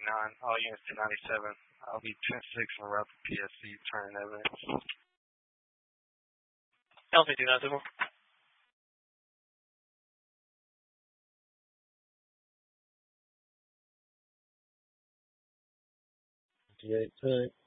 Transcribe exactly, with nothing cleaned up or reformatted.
nine, all units to ninety-seven. I'll be ten six en route to P S C, turning evidence. Alpha two nine seven. eight,